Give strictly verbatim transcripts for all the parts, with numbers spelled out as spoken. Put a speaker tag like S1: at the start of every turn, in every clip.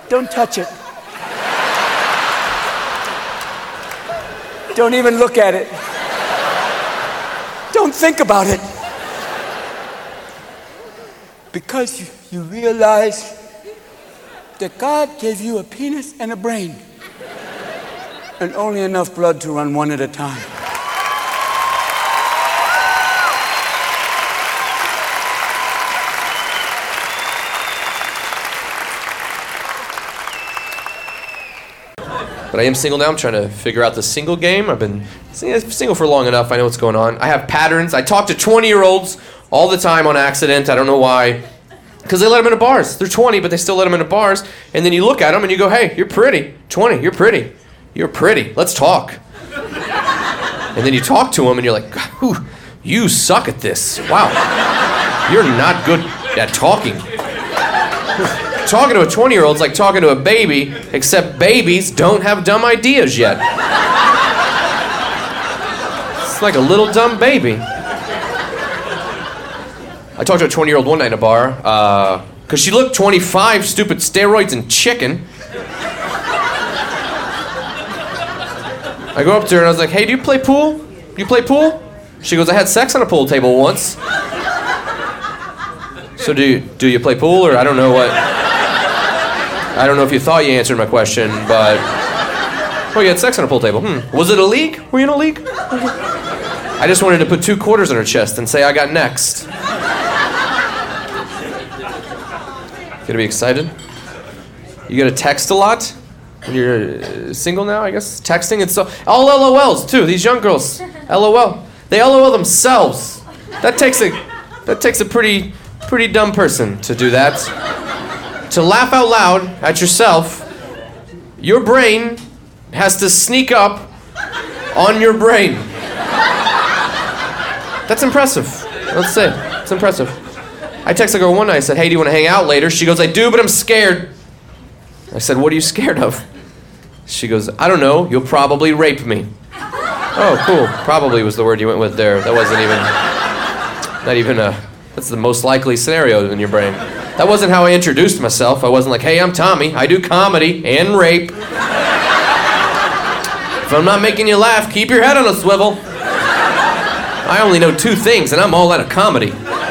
S1: Don't touch it. Don't even look at it. Don't think about it. Because you, you realize that God gave you a penis and a brain, and only enough blood to run one at a time.
S2: But I am single now. I'm trying to figure out the single game. I've been single for long enough. I know what's going on. I have patterns. I talk to twenty-year-olds all the time on accident. I don't know why. Because they let them into bars. They're twenty, but they still let them into bars. And then you look at them and you go, hey, you're pretty. twenty, you're pretty. You're pretty. Let's talk. And then you talk to them and you're like, whew, you suck at this. Wow. You're not good at talking. Talking to a twenty-year-old is like talking to a baby, except babies don't have dumb ideas yet. It's like a little dumb baby. I talked to a twenty-year-old one night in a bar, uh, because she looked twenty-five, stupid steroids and chicken. I go up to her and I was like, hey, do you play pool? Do you play pool? She goes, I had sex on a pool table once. So do you, do you play pool, or I don't know what... I don't know if you thought you answered my question, but... Oh, you had sex on a pool table. Hmm. Was it a league? Were you in a league? I just wanted to put two quarters on her chest and say I got next. Gonna be excited? You gotta text a lot? When you're uh, single now, I guess? Texting, it's so... All L O Ls, too. These young girls. L O L. They L O L themselves. That takes a... That takes a pretty... pretty dumb person to do that. To laugh out loud at yourself, your brain has to sneak up on your brain. That's impressive. Let's say it's impressive. I texted a girl one night. I said, hey, do you want to hang out later? She goes, I do, but I'm scared. I said, what are you scared of? She goes, I don't know. You'll probably rape me. Oh, cool. Probably was the word you went with there. That wasn't even, not even a, that's the most likely scenario in your brain. That wasn't how I introduced myself. I wasn't like, hey, I'm Tommy. I do comedy and rape. If I'm not making you laugh, keep your head on a swivel. I only know two things, and I'm all out of comedy.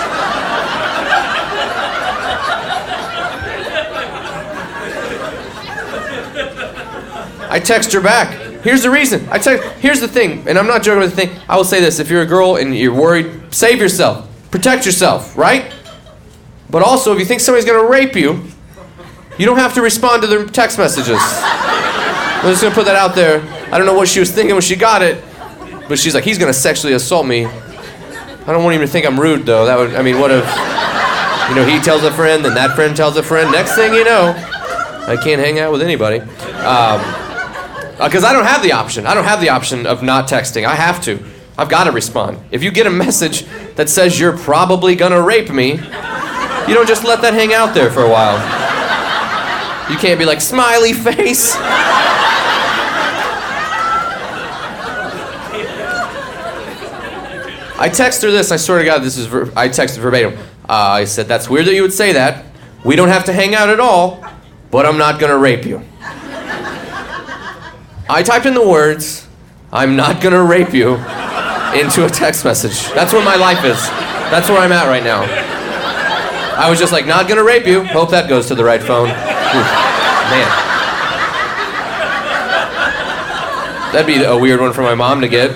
S2: I text her back. Here's the reason. I text. Here's the thing, and I'm not joking with the thing. I will say this: if you're a girl and you're worried, save yourself, protect yourself, right? But also, if you think somebody's gonna rape you, you don't have to respond to their text messages. I'm just gonna put that out there. I don't know what she was thinking when she got it, but she's like, he's gonna sexually assault me. I don't want him to think I'm rude, though. That would, I mean, what if, you know, he tells a friend, then that friend tells a friend. Next thing you know, I can't hang out with anybody. Um, because I don't have the option. I don't have the option of not texting. I have to. I've got to respond. If you get a message that says you're probably gonna rape me, you don't just let that hang out there for a while. You can't be like, smiley face. I text her this, I swear to God, this is, ver- I texted verbatim. Uh, I said, that's weird that you would say that. We don't have to hang out at all, but I'm not gonna rape you. I typed in the words, I'm not gonna rape you, into a text message. That's where my life is. That's where I'm at right now. I was just like, not gonna rape you. Hope that goes to the right phone. Ooh, man. That'd be a weird one for my mom to get.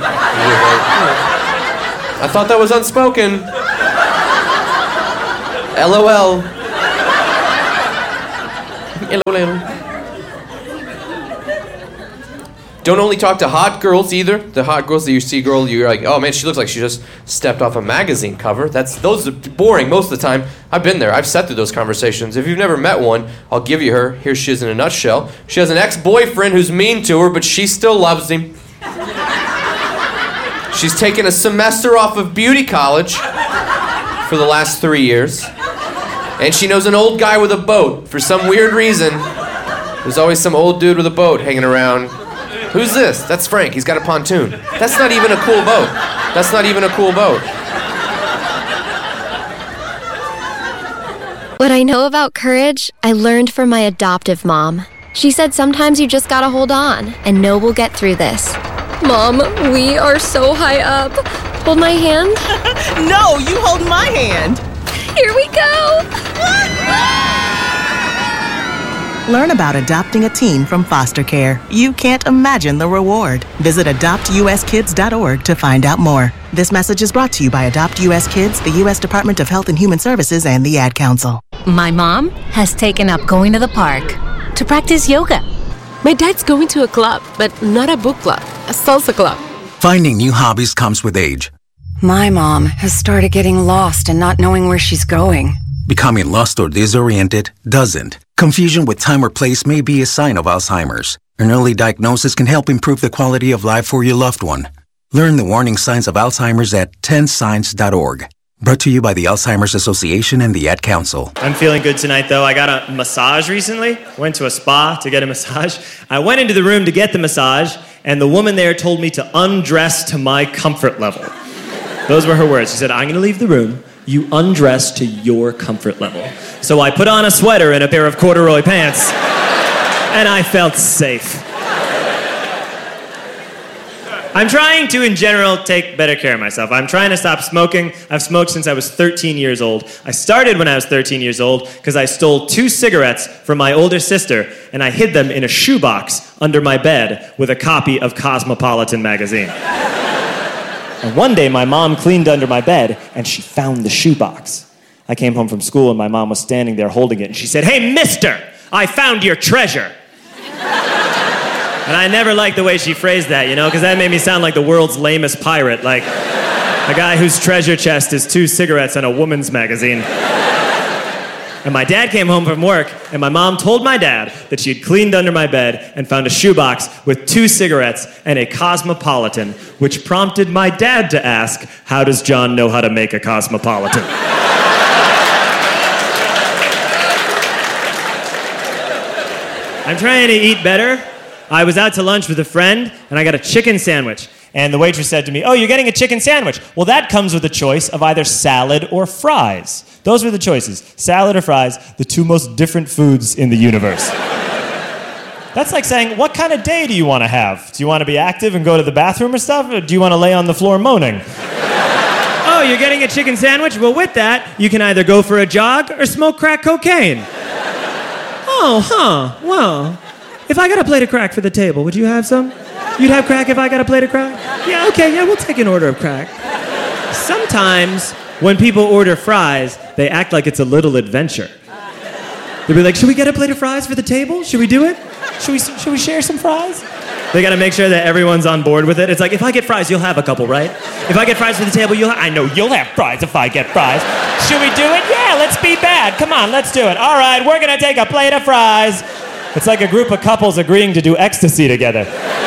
S2: I thought that was unspoken. L O L. L O L. Don't only talk to hot girls either. The hot girls that you see, girl, you're like, oh man, she looks like she just stepped off a magazine cover. That's those are boring most of the time. I've been there. I've sat through those conversations. If you've never met one, I'll give you her. Here she is in a nutshell. She has an ex-boyfriend who's mean to her, but she still loves him. She's taken a semester off of beauty college for the last three years. And she knows an old guy with a boat. For some weird reason, there's always some old dude with a boat hanging around. Who's this? That's Frank. He's got a pontoon. That's not even a cool boat. That's not even a cool boat.
S3: What I know about courage, I learned from my adoptive mom. She said sometimes you just gotta hold on and know we'll get through this. Mom, we are so high up. Hold my hand.
S4: No, you hold my hand.
S3: Here we go.
S4: Learn about adopting a teen from foster care. You can't imagine the reward. Visit adopt u s kids dot org to find out more. This message is brought to you by Adopt U S Kids, the U S Department of Health and Human Services, and the Ad Council.
S5: My mom has taken up going to the park to practice yoga.
S6: My dad's going to a club, but not a book club, a salsa club.
S7: Finding new hobbies comes with age.
S8: My mom has started getting lost and not knowing where she's going.
S7: Becoming lost or disoriented doesn't. Confusion with time or place may be a sign of Alzheimer's. An early diagnosis can help improve the quality of life for your loved one. Learn the warning signs of Alzheimer's at ten signs dot org. Brought to you by the Alzheimer's Association and the Ad Council.
S9: I'm feeling good tonight, though. I got a massage recently. Went to a spa to get a massage. I went into the room to get the massage, and the woman there told me to undress to my comfort level. Those were her words. She said, I'm going to leave the room. You undress to your comfort level. So I put on a sweater and a pair of corduroy pants, and I felt safe. I'm trying to, in general, take better care of myself. I'm trying to stop smoking. I've smoked since I was thirteen years old. I started when I was thirteen years old because I stole two cigarettes from my older sister, and I hid them in a shoebox under my bed with a copy of Cosmopolitan magazine. And one day, my mom cleaned under my bed, and she found the shoebox. I came home from school, and my mom was standing there holding it, and she said, "Hey, mister, I found your treasure." And I never liked the way she phrased that, you know, because that made me sound like the world's lamest pirate, like a guy whose treasure chest is two cigarettes and a woman's magazine. And my dad came home from work, and my mom told my dad that she had cleaned under my bed and found a shoebox with two cigarettes and a Cosmopolitan, which prompted my dad to ask, how does John know how to make a Cosmopolitan? I'm trying to eat better. I was out to lunch with a friend, and I got a chicken sandwich. And the waitress said to me, "Oh, you're getting a chicken sandwich. Well, that comes with a choice of either salad or fries." Those were the choices, salad or fries, the two most different foods in the universe. That's like saying, what kind of day do you want to have? Do you want to be active and go to the bathroom or stuff, or do you want to lay on the floor moaning? Oh, you're getting a chicken sandwich? Well, with that, you can either go for a jog or smoke crack cocaine. Oh, huh, well... If I got a plate of crack for the table, would you have some? You'd have crack if I got a plate of crack? Yeah, okay, yeah, we'll take an order of crack. Sometimes, when people order fries, they act like it's a little adventure. They'll be like, should we get a plate of fries for the table? Should we do it? Should we, should we share some fries? They gotta make sure that everyone's on board with it. It's like, if I get fries, you'll have a couple, right? If I get fries for the table, you'll ha- I know you'll have fries if I get fries. Should we do it? Yeah, let's be bad. Come on, let's do it. All right, we're gonna take a plate of fries. It's like a group of couples agreeing to do ecstasy together.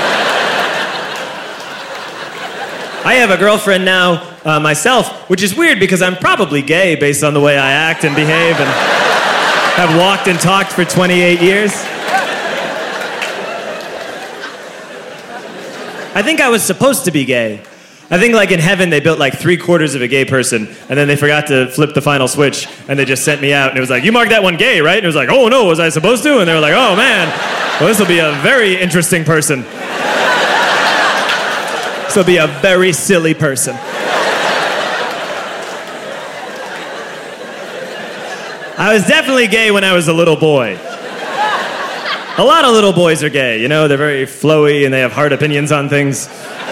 S9: I have a girlfriend now, uh, myself, which is weird because I'm probably gay based on the way I act and behave and have walked and talked for twenty-eight years. I think I was supposed to be gay. I think like in heaven they built like three quarters of a gay person and then they forgot to flip the final switch and they just sent me out and it was like, you marked that one gay, right? And it was like, oh no, was I supposed to? And they were like, oh man, well this will be a very interesting person. This will be a very silly person. I was definitely gay when I was a little boy. A lot of little boys are gay, you know, they're very flowy and they have hard opinions on things.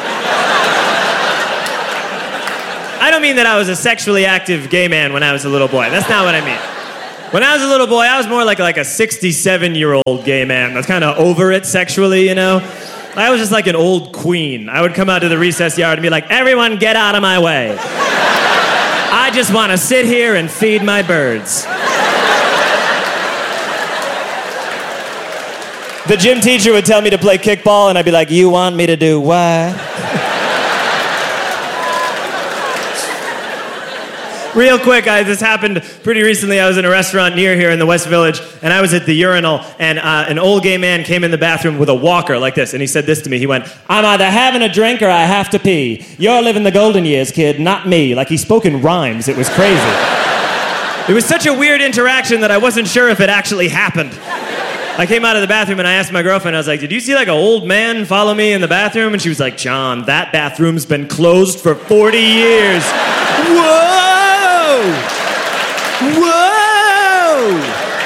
S9: I don't mean that I was a sexually active gay man when I was a little boy. That's not what I mean. When I was a little boy, I was more like, like a sixty-seven-year-old gay man that's kind of over it sexually, you know? I was just like an old queen. I would come out to the recess yard and be like, everyone get out of my way. I just want to sit here and feed my birds. The gym teacher would tell me to play kickball, and I'd be like, you want me to do what? Real quick, I, this happened pretty recently. I was in a restaurant near here in the West Village, and I was at the urinal, and uh, an old gay man came in the bathroom with a walker like this, and he said this to me. He went, I'm either having a drink or I have to pee. You're living the golden years, kid, not me. Like he spoke in rhymes. It was crazy. It was such a weird interaction that I wasn't sure if it actually happened. I came out of the bathroom and I asked my girlfriend, I was like, did you see like an old man follow me in the bathroom? And she was like, John, that bathroom's been closed for forty years. Whoa! Whoa!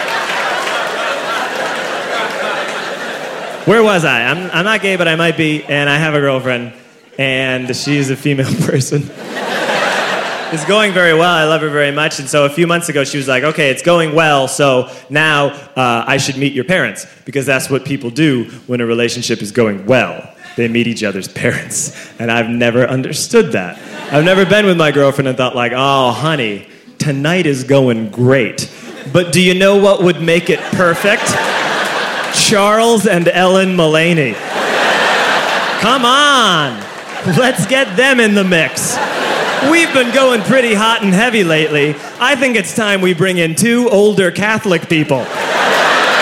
S9: Where was I? I'm, I'm not gay, but I might be, and I have a girlfriend, and she's a female person. It's going very well. I love her very much. And so a few months ago, she was like, okay, it's going well, so now uh, I should meet your parents, because that's what people do when a relationship is going well. They meet each other's parents. And I've never understood that. I've never been with my girlfriend and thought like, oh, honey, tonight is going great. But do you know what would make it perfect? Charles and Ellen Mullaney. Come on. Let's get them in the mix. We've been going pretty hot and heavy lately. I think it's time we bring in two older Catholic people.